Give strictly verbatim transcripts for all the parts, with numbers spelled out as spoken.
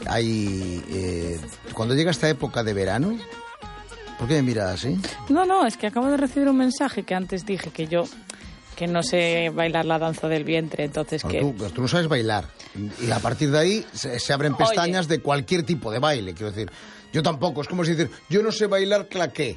hay... Eh, cuando llega esta época de verano... ¿Por qué me miras así? No, no, es que acabo de recibir un mensaje que antes dije que yo... que no sé bailar la danza del vientre, entonces no, que... Tú, tú no sabes bailar. Y a partir de ahí se, se abren pestañas Oye. de cualquier tipo de baile, quiero decir. Yo tampoco, es como si decir, yo no sé bailar claqué.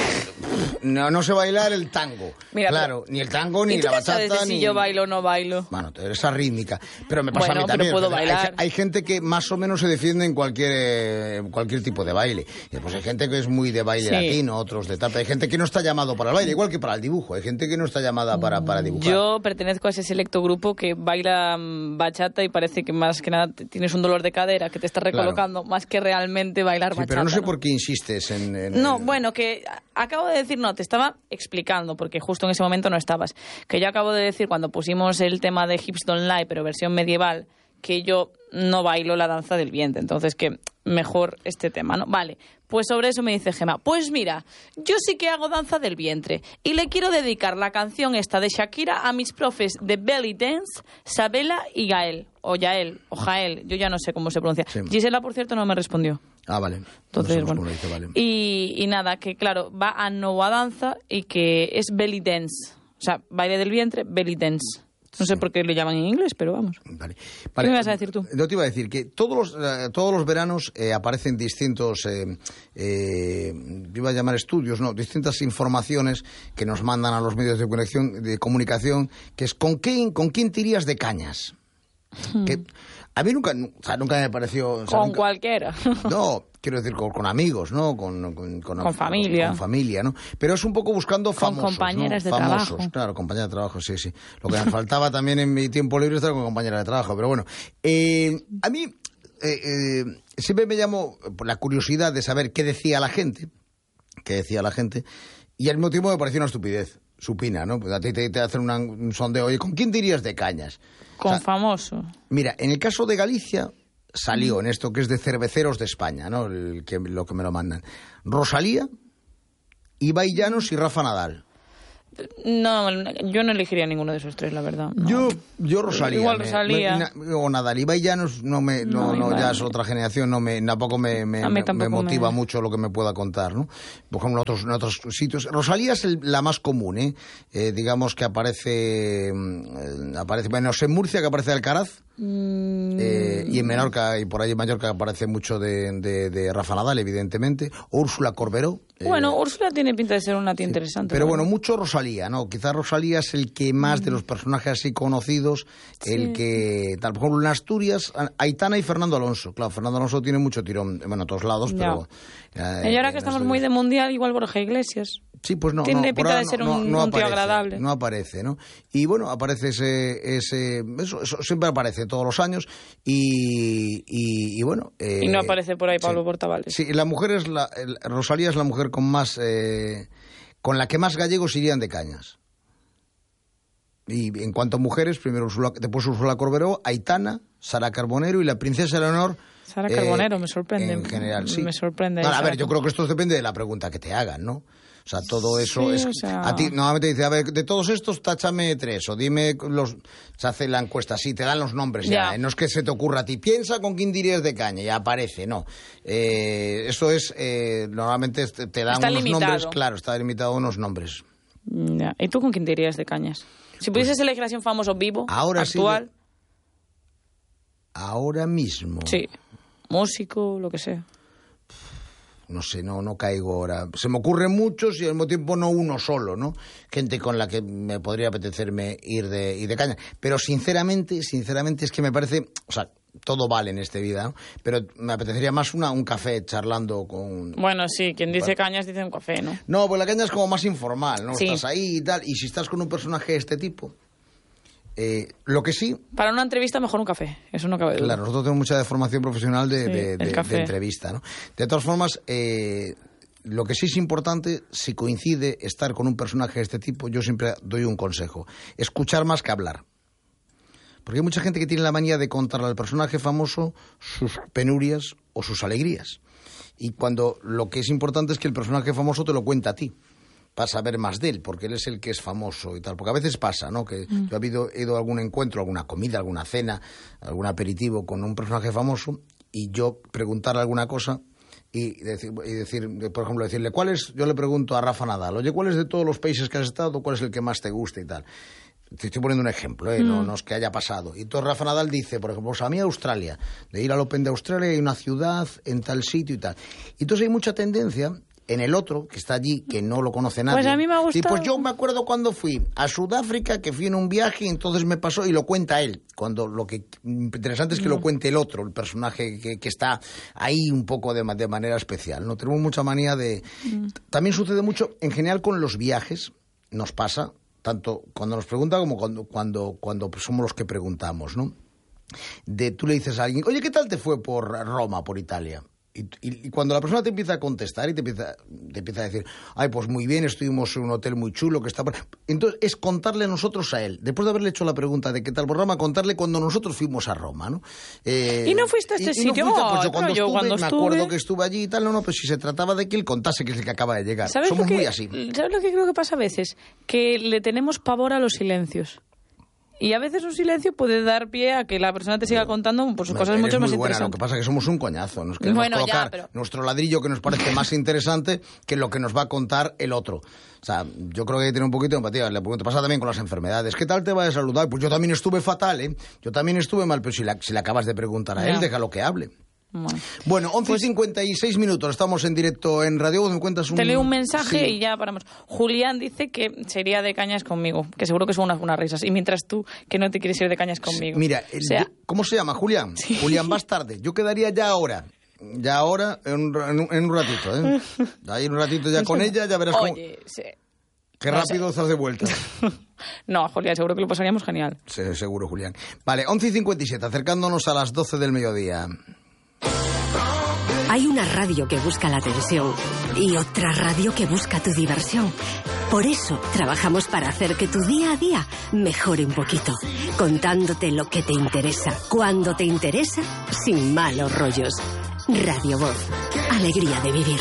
No, no sé bailar el tango. Mira, claro, pero, ni el tango, ni ¿y tú la qué bachata, sabes de ni... si yo bailo o no bailo? Bueno, esa rítmica. Pero me pasa bueno, a mí también. Pero puedo bailar. Hay, hay gente que más o menos se defiende en cualquier, eh, cualquier tipo de baile. Y después hay gente que es muy de baile sí. latino, otros de tapa. Hay gente que no está llamado para el baile, igual que para el dibujo. Hay gente que no está llamada para, para dibujar. Yo pertenezco a ese selecto grupo que baila bachata y parece que más que nada tienes un dolor de cadera que te está recolocando, claro. más que realmente bailar sí, bachata. Pero no sé ¿no? por qué insistes en... en no, en... bueno, que acabo de decir, no, te estaba explicando, porque justo en ese momento no estabas, que yo acabo de decir cuando pusimos el tema de Hips Don't Lie, pero versión medieval, que yo no bailo la danza del vientre, entonces que mejor este tema, ¿no? Vale, pues sobre eso me dice Gemma, pues mira, yo sí que hago danza del vientre y le quiero dedicar la canción esta de Shakira a mis profes de belly dance, Sabela y Gael, o Yael, o Jael, yo ya no sé cómo se pronuncia. Sí. Gisela, por cierto, no me respondió. Ah, vale. Entonces, no bueno. dice, vale. Y, y nada, que claro, va a Noa Danza y que es belly dance. O sea, baile del vientre, belly dance. No sé sí. por qué lo llaman en inglés, pero vamos. Vale. ¿Qué Vale. me vas a decir tú? No te iba a decir que todos los, uh, todos los veranos eh, aparecen distintos, eh, eh, iba a llamar estudios, no, distintas informaciones que nos mandan a los medios de conexión, de comunicación, que es ¿con quién, con quién te irías de cañas? Hmm. Que a mí nunca, o sea, nunca me pareció... O sea, con nunca, cualquiera. No, quiero decir, con, con amigos, ¿no? Con, con, con, con familia. Con, con familia, ¿no? Pero es un poco buscando famosos, con compañeras ¿no? de famosos, trabajo. Claro, compañeras de trabajo, sí, sí. Lo que me faltaba también en mi tiempo libre estar con compañeras de trabajo, pero bueno. Eh, a mí eh, eh, siempre me llamó la curiosidad de saber qué decía la gente, qué decía la gente, y al mismo tiempo me pareció una estupidez. Supina, ¿no? Pues a ti te, te hacen una, un sondeo, oye, ¿con quién te irías de cañas? Con o sea, famoso. Mira, en el caso de Galicia salió mm. en esto que es de cerveceros de España, ¿no? El que, lo que me lo mandan. Rosalía, Ibai Llanos y Rafa Nadal. No, yo no elegiría ninguno de esos tres, la verdad. No. Yo, yo Rosalía. Igual Rosalía. Me, me, o Nadal. Ibai Llanos no me, no, no, no ya es otra generación, no me, tampoco me, me, me, me motiva me... mucho lo que me pueda contar, ¿no? Por ejemplo, en otros, en otros sitios. Rosalía es el, la más común, ¿eh? eh digamos que aparece, eh, aparece, bueno, en Murcia que aparece Alcaraz. Mm. Eh, y en Menorca y por ahí en Mallorca aparece mucho de, de, de Rafa Nadal, evidentemente. Úrsula Corberó. Bueno, eh, Úrsula tiene pinta de ser una tía sí, interesante. Pero ¿no? bueno, mucho Rosalía, ¿no? Quizás Rosalía es el que más mm. de los personajes así conocidos, sí. el que, tal, por ejemplo, en Asturias, Aitana y Fernando Alonso. Claro, Fernando Alonso tiene mucho tirón, bueno, a todos lados, ya. pero... Eh, y ahora que estamos Asturias. muy de mundial, igual Borja Iglesias. Sí, pues no. Tiene no, pinta de ser no, un, no un tío aparece, agradable. No aparece, ¿no? Y bueno, aparece ese... ese eso, eso siempre aparece todos los años y, y, y bueno... Eh, y no aparece por ahí Pablo sí, Portavales. Sí, la mujer es la... El, Rosalía es la mujer con más... Eh, con la que más gallegos irían de cañas. Y en cuanto a mujeres, primero Ursula, después Úrsula Corberó, Aitana, Sara Carbonero y la princesa Leonor. Sara Carbonero, eh, me sorprende. En general, sí. Me sorprende. No, a ver, yo creo que esto depende de la pregunta que te hagan, ¿no? O sea, todo eso sí, es... O sea... A ti normalmente dice, a ver, de todos estos, táchame tres, o dime los... Se hace la encuesta, sí, te dan los nombres ya, ya. ¿eh? No es que se te ocurra a ti, piensa con quién dirías de caña, ya aparece, no. Eh, eso es, eh, normalmente te dan está unos limitado. nombres, claro, está limitado a unos nombres. Ya. ¿Y tú con quién dirías de cañas? Si pudieses pues, elegir así un famoso vivo, ahora actual... Sí, ahora mismo. Sí, músico, lo que sea. No sé, no, no caigo ahora. Se me ocurren muchos y al mismo tiempo no uno solo, ¿no? Gente con la que me podría apetecerme ir de, ir de caña. Pero sinceramente, sinceramente es que me parece... O sea, todo vale en esta vida, ¿no? Pero me apetecería más una, un café charlando con... Bueno, sí, quien dice cañas dice un café, ¿no? No, pues la caña es como más informal, ¿no? Sí. Estás ahí y tal. Y si estás con un personaje de este tipo... Eh, lo que sí... Para una entrevista mejor un café, eso no cabe duda. Claro, nosotros tenemos mucha formación profesional de, sí, de, de, de entrevista, ¿no? De todas formas, eh, lo que sí es importante, si coincide estar con un personaje de este tipo, yo siempre doy un consejo. Escuchar más que hablar. Porque hay mucha gente que tiene la manía de contarle al personaje famoso sus penurias o sus alegrías. Y cuando lo que es importante es que el personaje famoso te lo cuenta a ti, para saber más de él, porque él es el que es famoso y tal. Porque a veces pasa, ¿no? Que mm. yo he habido, he ido a algún encuentro, alguna comida, alguna cena, algún aperitivo con un personaje famoso y yo preguntarle alguna cosa y decir, y decir, por ejemplo, decirle, ¿cuál es? Yo le pregunto a Rafa Nadal, oye, ¿cuál es de todos los países que has estado, cuál es el que más te gusta y tal? Te estoy poniendo un ejemplo, ¿eh? Mm. No, no es que haya pasado. Y entonces Rafa Nadal dice, por ejemplo, pues a mí Australia, de ir al Open de Australia hay una ciudad en tal sitio y tal. Y entonces hay mucha tendencia en el otro, que está allí, que no lo conoce nadie. Pues a mí me ha gustado. Y pues yo me acuerdo cuando fui a Sudáfrica, que fui en un viaje, y entonces me pasó, y lo cuenta él. Cuando lo que interesante es que no. lo cuente el otro, el personaje que, que está ahí un poco de, de manera especial. No tenemos mucha manía de... Mm. También sucede mucho, en general, con los viajes, nos pasa, tanto cuando nos preguntan como cuando, cuando, cuando somos los que preguntamos, ¿no? De tú le dices a alguien, oye, ¿qué tal te fue por Roma, por Italia? Y, y, y cuando la persona te empieza a contestar y te empieza, te empieza a decir, ay, pues muy bien, estuvimos en un hotel muy chulo que está por... Entonces es contarle a nosotros a él, después de haberle hecho la pregunta de qué tal por Roma, contarle cuando nosotros fuimos a Roma, ¿no? Eh, ¿Y no fuiste a este y, sitio? Y no fuiste, pues yo, oh, cuando, no, yo estuve, cuando me estuve... acuerdo que estuve allí y tal, no, no, pues si se trataba de que él contase que es el que acaba de llegar. Somos Somos que, muy así. ¿Sabes lo que creo que pasa a veces? Que le tenemos pavor a los silencios. Y a veces un silencio puede dar pie a que la persona te siga contando pues, Eres cosas mucho muy más buena. interesantes. Lo que pasa es que somos un coñazo. Nos queremos bueno, colocar ya, pero... nuestro ladrillo que nos parece más interesante que lo que nos va a contar el otro. O sea, yo creo que hay que tener un poquito de empatía. Le pasa también con las enfermedades. ¿Qué tal te va a saludar? Pues yo también estuve fatal, ¿eh? Yo también estuve mal, pero si, la, si le acabas de preguntar a él, no. déjalo que hable. Bueno, bueno once y cincuenta y seis minutos, estamos en directo en Radio. ¿Me cuentas un... Te leo un mensaje sí. y ya paramos. Julián dice que sería de cañas conmigo, que seguro que son unas, unas risas. Y mientras tú, que no te quieres ir de cañas conmigo. Mira, el, o sea... ¿cómo se llama? Julián. Sí. Julián, vas tarde. Yo quedaría ya ahora. Ya ahora, en un, en un, en un ratito, ¿eh? Ahí un ratito ya con ella, ya verás cómo... Oye, sí. Qué rápido estás de vuelta. No, Julián, seguro que lo pasaríamos genial. Sí, seguro, Julián. Vale, once y cincuenta y siete, acercándonos a las doce del mediodía. Hay una radio que busca la atención y otra radio que busca tu diversión. Por eso trabajamos para hacer que tu día a día mejore un poquito, contándote lo que te interesa, cuando te interesa, sin malos rollos. Radio Voz, alegría de vivir.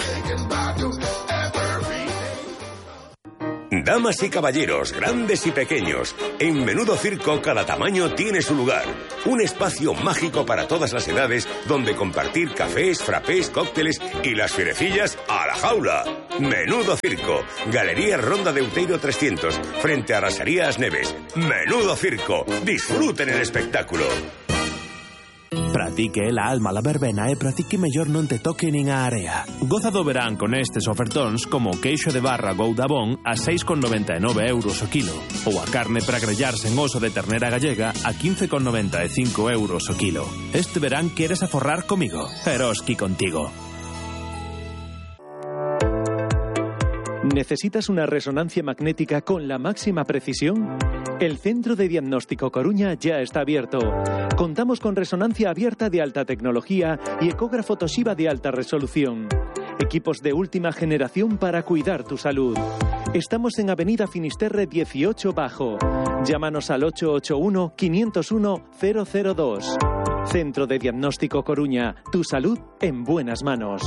Damas y caballeros, grandes y pequeños, en Menudo Circo cada tamaño tiene su lugar. Un espacio mágico para todas las edades donde compartir cafés, frappés, cócteles y las fierecillas a la jaula. Menudo Circo, Galería Ronda de Outeiro trescientos, frente a Rasarías Neves. Menudo Circo, disfruten el espectáculo. Pratique la alma la verbena e pratique mellor non te toque nin a area. Goza do verán con estes ofertóns como o queixo de barra Goudabón a seis con noventa e nove euros o kilo ou a carne para grellarse en oso de ternera gallega a quince con noventa e cinco euros o kilo. Este verán queres aforrar comigo. Eroski contigo. ¿Necesitas una resonancia magnética con la máxima precisión? El Centro de Diagnóstico Coruña ya está abierto. Contamos con resonancia abierta de alta tecnología y ecógrafo Toshiba de alta resolución. Equipos de última generación para cuidar tu salud. Estamos en Avenida Finisterre dieciocho Bajo. Llámanos al ocho ocho uno, cinco cero uno, cero cero dos. Centro de Diagnóstico Coruña. Tu salud en buenas manos.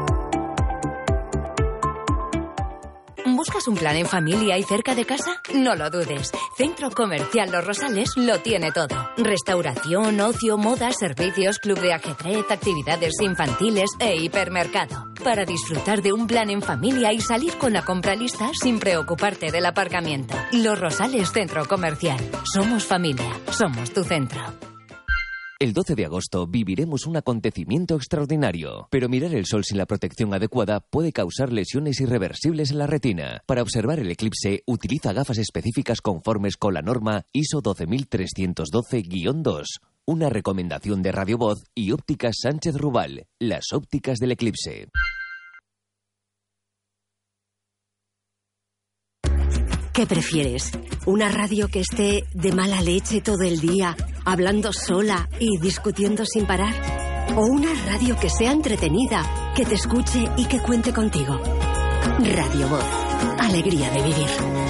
¿Buscas un plan en familia y cerca de casa? No lo dudes. Centro Comercial Los Rosales lo tiene todo. Restauración, ocio, moda, servicios, club de ajedrez, actividades infantiles e hipermercado. Para disfrutar de un plan en familia y salir con la compra lista sin preocuparte del aparcamiento. Los Rosales Centro Comercial. Somos familia. Somos tu centro. El doce de agosto viviremos un acontecimiento extraordinario, pero mirar el sol sin la protección adecuada puede causar lesiones irreversibles en la retina. Para observar el eclipse, utiliza gafas específicas conformes con la norma I S O doce mil trescientos doce guión dos. Una recomendación de Radio Voz y Ópticas Sánchez Rubal, las ópticas del eclipse. ¿Qué prefieres? ¿Una radio que esté de mala leche todo el día, hablando sola y discutiendo sin parar? ¿O una radio que sea entretenida, que te escuche y que cuente contigo? Radio Voz, alegría de vivir.